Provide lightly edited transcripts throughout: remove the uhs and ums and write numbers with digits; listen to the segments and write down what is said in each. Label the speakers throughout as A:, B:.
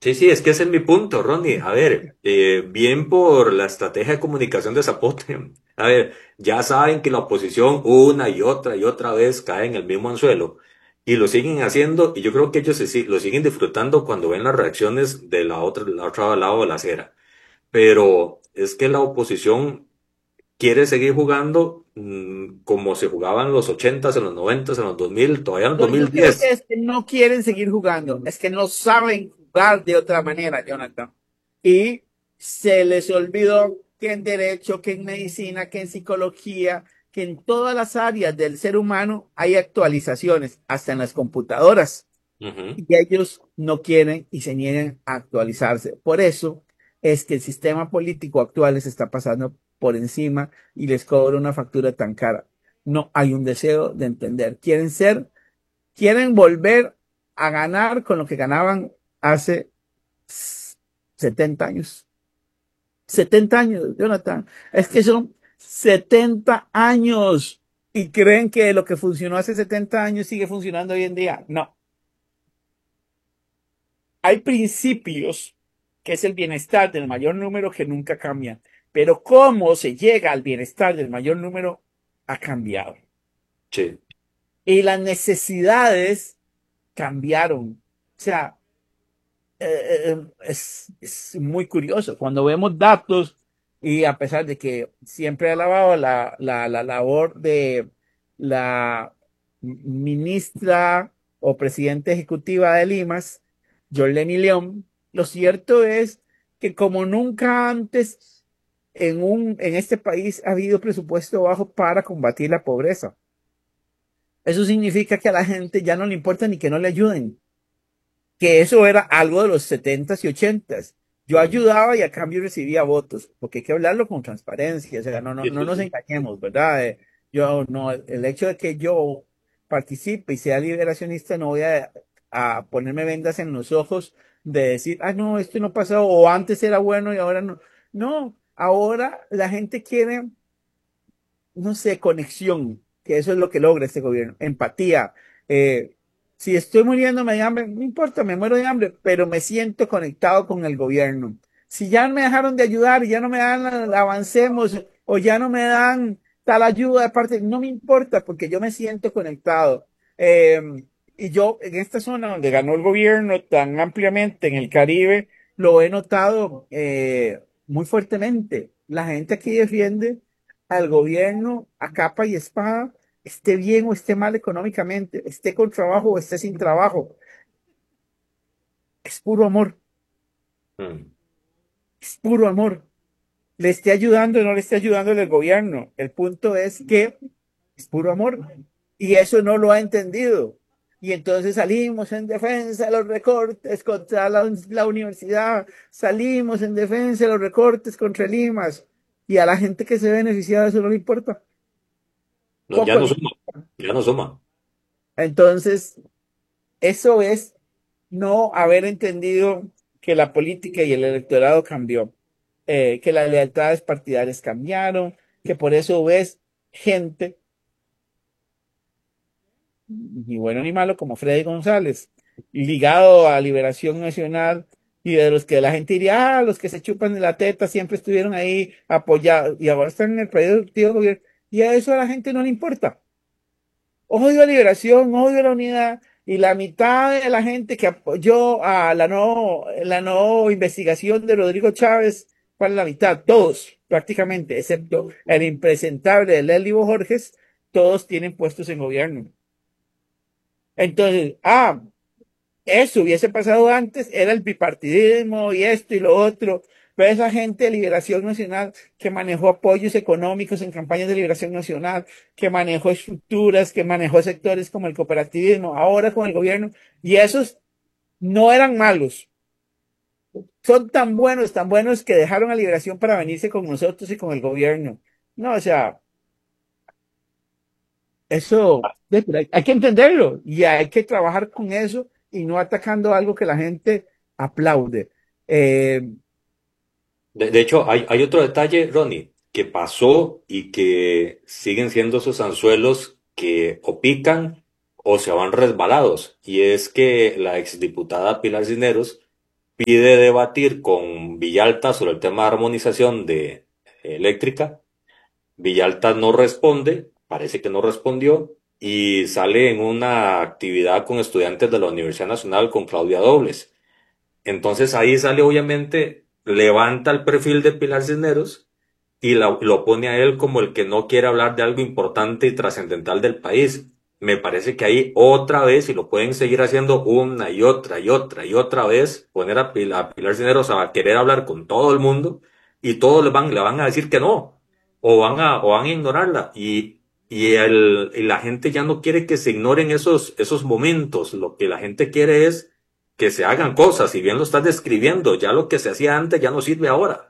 A: Sí, sí, es que ese es mi punto, Ronnie. A ver, bien por la estrategia de comunicación de Zapote. A ver, ya saben que la oposición una y otra vez cae en el mismo anzuelo y lo siguen haciendo y yo creo que ellos lo siguen disfrutando cuando ven las reacciones de la otra lado de la acera. Pero es que la oposición quiere seguir jugando como se jugaban en los 80s, en los 90s, en los 2000, todavía en el
B: No, yo creo que
A: 2010.
B: es que no quieren seguir jugando, es que no saben jugar de otra manera, Jonathan. Y se les olvidó que en derecho, que en medicina, que en psicología, que en todas las áreas del ser humano hay actualizaciones, hasta en las computadoras.
A: Ujú.
B: Y ellos no quieren y se niegan a actualizarse. Por eso es que el sistema político actual les está pasando por encima y les cobra una factura tan cara. No hay un deseo de entender. Quieren volver a ganar con lo que ganaban hace 70 años. 70 años, Jonathan. Es que son 70 años y creen que lo que funcionó hace 70 años sigue funcionando hoy en día. No. Hay principios que es el bienestar del mayor número que nunca cambian, pero cómo se llega al bienestar del mayor número ha cambiado.
A: Sí.
B: Y las necesidades cambiaron. O sea, es muy curioso. Cuando vemos datos, y a pesar de que siempre he alabado la labor de la ministra o presidenta ejecutiva de Limas, Jorleni León, lo cierto es que como nunca antes en este país ha habido presupuesto bajo para combatir la pobreza. Eso significa que a la gente ya no le importa ni que no le ayuden, que eso era algo de los 70s y 80s. Yo
A: Ujú.
B: ayudaba y a cambio recibía votos, porque hay que hablarlo con transparencia, o sea,
A: Sí,
B: no
A: sí,
B: nos
A: sí.
B: engañemos, ¿verdad? Yo no, el hecho de que yo participe y sea liberacionista, no voy a ponerme vendas en los ojos de decir, ah, no, esto no pasó, o antes era bueno y ahora no. No, ahora la gente quiere, no sé, conexión, que eso es lo que logra este gobierno, empatía. Eh, si estoy muriéndome de hambre, no importa, me muero de hambre, pero me siento conectado con el gobierno. Si ya me dejaron de ayudar y ya no me dan, avancemos, o ya no me dan tal ayuda de parte, no me importa, porque yo me siento conectado. Eh, y yo, en esta zona donde ganó el gobierno tan ampliamente, en el Caribe, lo he notado muy fuertemente. La gente aquí defiende al gobierno a capa y espada, esté bien o esté mal económicamente, esté con trabajo o esté sin trabajo. Es puro amor,
A: Mm.
B: es puro amor. Le esté ayudando o no le esté ayudando el gobierno. El punto es que es puro amor. Y eso no lo ha entendido. Y entonces salimos en defensa de los recortes contra la universidad, salimos en defensa de los recortes contra el IMAS. Y a la gente que se ve beneficiada eso no le importa.
A: No, ya
B: Poco
A: no
B: le
A: suma, ya no suma.
B: Entonces, eso es no haber entendido que la política y el electorado cambió, que las lealtades partidarias cambiaron, que por eso ves gente, ni bueno ni malo, como Freddy González, ligado a Liberación Nacional, y de los que la gente diría, ah, los que se chupan de la teta siempre estuvieron ahí apoyados, y ahora están en el partido gobierno, y a eso a la gente no le importa. Odio a Liberación, odio a la unidad, y la mitad de la gente que apoyó a la no investigación de Rodrigo Chávez, para la mitad, todos, prácticamente, excepto el impresentable de Leslie Borges, todos tienen puestos en gobierno. Entonces, eso hubiese pasado antes, era el bipartidismo y esto y lo otro, pero esa gente de Liberación Nacional que manejó apoyos económicos en campañas de Liberación Nacional, que manejó estructuras, que manejó sectores como el cooperativismo, ahora con el gobierno, y esos no eran malos, son tan buenos que dejaron a Liberación para venirse con nosotros y con el gobierno. No, o sea, eso hay que entenderlo y hay que trabajar con eso y no atacando algo que la gente aplaude. Eh,
A: De hecho, hay otro detalle, Ronnie, que pasó y que siguen siendo esos anzuelos que o pican o se van resbalados. Y es que la exdiputada Pilar Cisneros pide debatir con Villalta sobre el tema de armonización de eléctrica. Villalta no responde, parece que no respondió, y sale en una actividad con estudiantes de la Universidad Nacional con Claudia Dobles. Entonces ahí sale obviamente, levanta el perfil de Pilar Cisneros y lo pone a él como el que no quiere hablar de algo importante y trascendental del país. Me parece que ahí otra vez, y lo pueden seguir haciendo una y otra y otra y otra vez, poner a Pilar Cisneros a querer hablar con todo el mundo y todos le van a decir que no, o van a ignorarla. Y la gente ya no quiere que se ignoren esos momentos. Lo que la gente quiere es que se hagan cosas. Si bien lo estás describiendo, ya lo que se hacía antes ya no sirve ahora.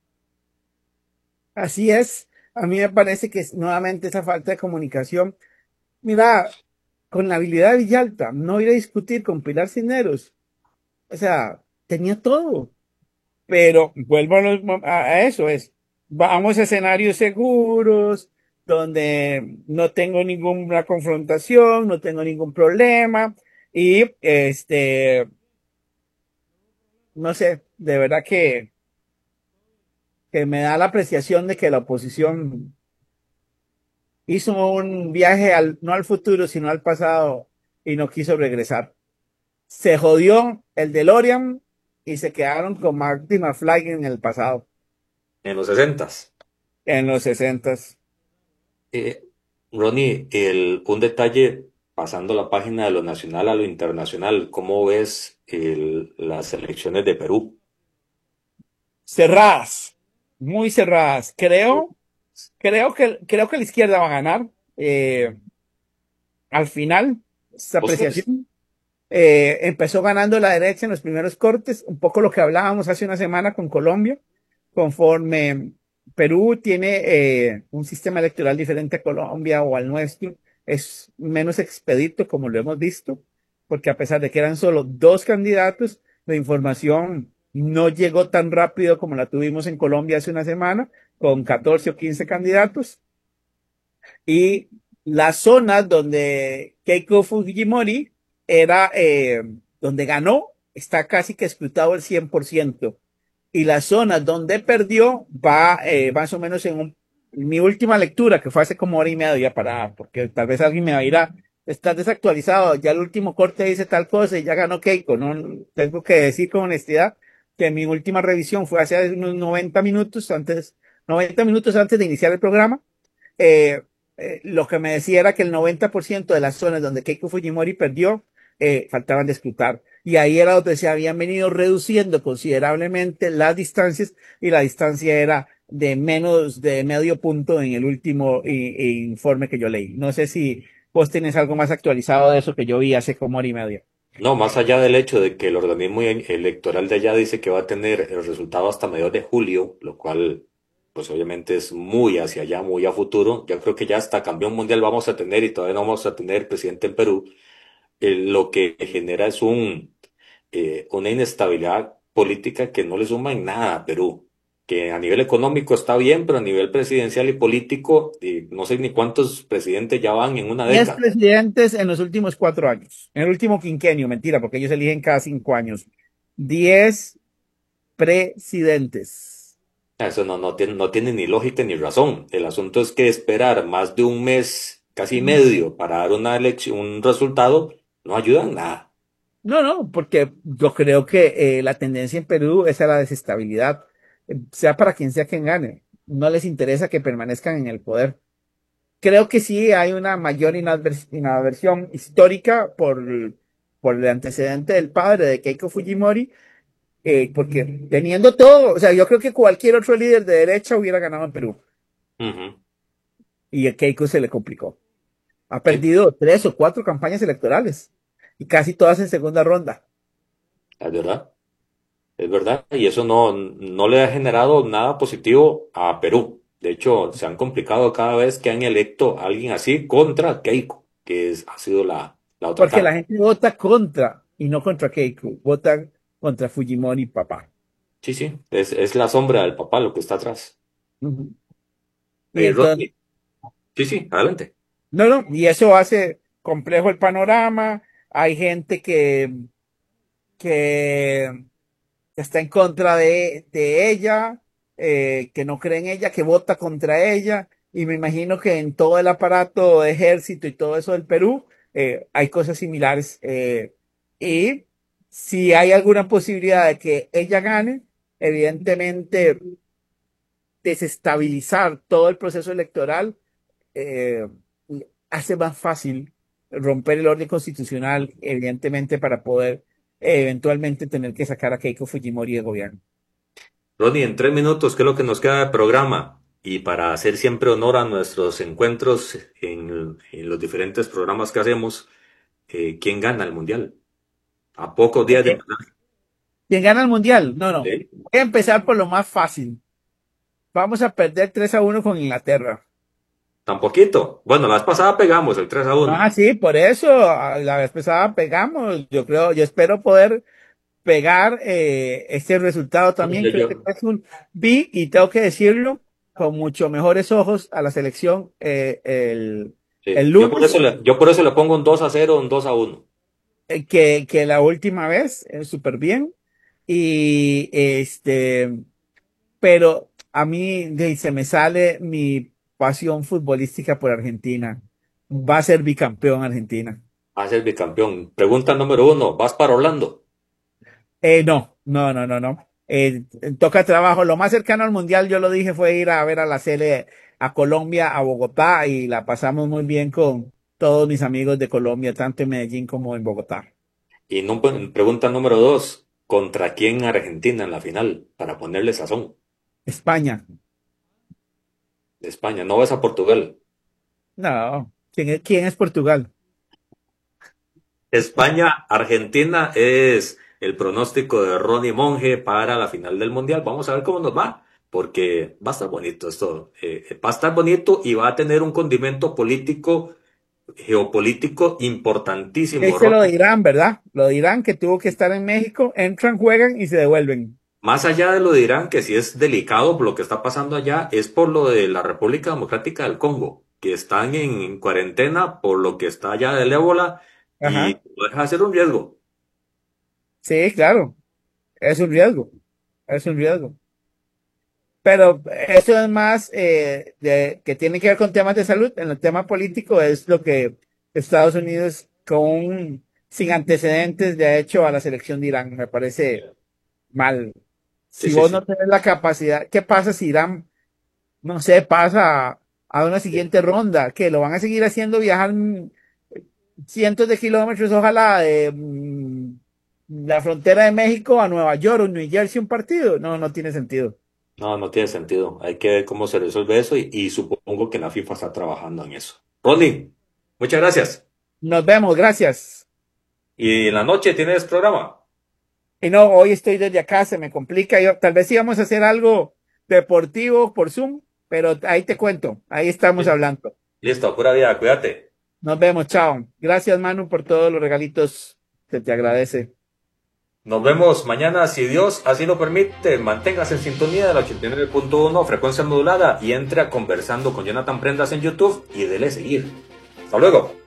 B: Así es. A mí me parece que nuevamente esa falta de comunicación. Mira, con la habilidad de Villalta, no ir a discutir con Pilar Cisneros. O sea, tenía todo. Pero vuelvo a eso, vamos a escenarios seguros, donde no tengo ninguna confrontación, no tengo ningún problema. Y no sé, de verdad que me da la apreciación de que la oposición hizo un viaje no al futuro, sino al pasado y no quiso regresar. Se jodió el DeLorean y se quedaron con Marty McFly en el pasado,
A: En los sesentas.
B: en los sesentas.
A: Eh, Ronnie, un detalle, pasando la página de lo nacional a lo internacional, ¿cómo ves las elecciones de Perú?
B: Cerradas, muy cerradas. Creo que la izquierda va a ganar. Al final, esta
A: ¿Vos crees?
B: apreciación. Empezó ganando la derecha en los primeros cortes, un poco lo que hablábamos hace una semana con Colombia, conforme Perú tiene un sistema electoral diferente a Colombia o al nuestro, es menos expedito como lo hemos visto, porque a pesar de que eran solo dos candidatos, la información no llegó tan rápido como la tuvimos en Colombia hace una semana, con 14 o 15 candidatos. Y la zona donde Keiko Fujimori era, donde ganó, está casi que escrutado el 100%. Y la zona donde perdió va más o menos mi última lectura, que fue hace como hora y media porque tal vez alguien me va a ir a, está desactualizado, ya el último corte dice tal cosa y ya ganó Keiko, no tengo que decir con honestidad que mi última revisión fue hace unos 90 minutos antes de iniciar el programa. eh, lo que me decía era que el 90% de las zonas donde Keiko Fujimori perdió, faltaban de escrutar. Y ahí era donde se habían venido reduciendo considerablemente las distancias y la distancia era de menos de medio punto en el último informe que yo leí. No sé si vos tenés algo más actualizado de eso que yo vi hace como hora y media.
A: No, más allá del hecho de que el organismo electoral de allá dice que va a tener el resultado hasta mediados de julio, lo cual pues obviamente es muy hacia allá, muy a futuro. Yo creo que ya hasta campeón mundial vamos a tener y todavía no vamos a tener presidente en Perú. Lo que genera es una inestabilidad política que no le suma en nada a Perú, que a nivel económico está bien, pero a nivel presidencial y político, no sé ni cuántos presidentes ya van en una
B: 10
A: década.
B: presidentes en los últimos 4 años. En el último quinquenio, mentira, porque ellos eligen cada 5 años. 10 presidentes.
A: Eso no tiene ni lógica ni razón. El asunto es que esperar más de un mes, casi medio, para dar una elección, un resultado, no ayuda en nada.
B: No, no, porque yo creo que la tendencia en Perú es a la desestabilidad, sea para quien sea quien gane. No les interesa que permanezcan en el poder. Creo que sí hay una mayor inaversión histórica por el antecedente del padre de Keiko Fujimori, porque teniendo todo, o sea, yo creo que cualquier otro líder de derecha hubiera ganado en Perú
A: Ujú.
B: y a Keiko se le complicó. Ha
A: Sí,
B: perdido 3 o 4 campañas electorales y casi todas en segunda ronda.
A: es verdad. Es verdad, y eso no le ha generado nada positivo a Perú. De hecho, se han complicado cada vez que han electo a alguien así contra Keiko, ha sido la otra
B: Porque
A: cara.
B: la gente vota contra y no contra Keiko, votan contra Fujimori, papá.
A: Sí, sí, es la sombra del papá lo que está atrás.
B: Ujú. Y entonces,
A: Rodney, sí, sí, adelante.
B: no, no, y eso hace complejo el panorama. Hay gente que que está en contra de ella, que no cree en ella, que vota contra ella. Y me imagino que en todo el aparato de ejército y todo eso del Perú hay cosas similares. Y si hay alguna posibilidad de que ella gane, evidentemente desestabilizar todo el proceso electoral eh, hace más fácil romper el orden constitucional, evidentemente, para poder eventualmente tener que sacar a Keiko Fujimori del gobierno.
A: Ronnie, en 3 minutos, ¿qué es lo que nos queda de programa? Y para hacer siempre honor a nuestros encuentros en los diferentes programas que hacemos, ¿quién gana el mundial? A pocos días de empezar.
B: ¿Quién gana el mundial? No, no.
A: ¿Eh?
B: Voy a empezar por lo más fácil. Vamos a perder 3-1 con Inglaterra.
A: Tan poquito. Bueno, la vez pasada pegamos el 3-1.
B: Ah, sí, por eso la vez pasada pegamos. Yo creo, yo espero poder pegar este resultado también.
A: Yo,
B: Creo que
A: yo-
B: vi, y tengo que decirlo, con mucho mejores ojos a la selección el
A: sí.
B: lunes
A: Yo por eso le pongo un 2-0, un 2-1.
B: que la última vez, súper bien. Y pero a mí se me sale mi pasión futbolística por Argentina. Va a ser bicampeón Argentina.
A: Va a ser bicampeón. Pregunta número 1, ¿vas para Orlando?
B: No, no, no, no, no. Toca trabajo. Lo más cercano al mundial, yo lo dije, fue ir a ver a la Sele a Colombia, a Bogotá, y la pasamos muy bien con todos mis amigos de Colombia, tanto en Medellín como en Bogotá.
A: Y no, pregunta número 2, ¿contra quién Argentina en la final? Para ponerle sazón.
B: España.
A: De España, no vas a Portugal.
B: No. ¿Quién es Portugal?
A: España, Argentina es el pronóstico de Ronnie Monge para la final del Mundial. Vamos a ver cómo nos va, porque va a estar bonito esto. Va a estar bonito y va a tener un condimento político, geopolítico importantísimo,
B: Este lo de
A: Ronnie.
B: Irán, ¿verdad? Lo de Irán que tuvo que estar en México, entran, juegan y se devuelven.
A: Más allá de lo de Irán, que sí es delicado por lo que está pasando allá, es por lo de la República Democrática del Congo, que están en cuarentena por lo que está allá del ébola y
B: Ajá.
A: no deja de ser un riesgo.
B: Sí, claro. Es un riesgo. Es un riesgo. Pero eso es más que tiene que ver con temas de salud. En el tema político es lo que Estados Unidos, sin antecedentes, le ha hecho a la selección de Irán. Me parece mal.
A: Sí,
B: Si
A: sí,
B: vos no
A: sí.
B: tenés la capacidad, ¿qué pasa si Irán, no sé, pasa a una siguiente ronda? ¿Que lo van a seguir haciendo viajar cientos de kilómetros, ojalá, de la frontera de México a Nueva York o New Jersey un partido? No, no tiene sentido.
A: No, no tiene sentido. Hay que ver cómo se resuelve eso y supongo que la FIFA está trabajando en eso. Ronnie, muchas gracias.
B: Nos vemos, gracias.
A: ¿Y en la noche tienes programa?
B: Y no, hoy estoy desde acá, se me complica. Yo, tal vez íbamos a hacer algo deportivo por Zoom, pero ahí te cuento, ahí estamos hablando.
A: Listo, pura vida, cuídate.
B: Nos vemos, chao. Gracias, Manu, por todos los regalitos. Se te agradece.
A: Nos vemos mañana, si Dios así lo permite. Manténgase en sintonía de la 89.1 frecuencia modulada y entre a conversando con Jonathan Prendas en YouTube y dele seguir. Hasta luego.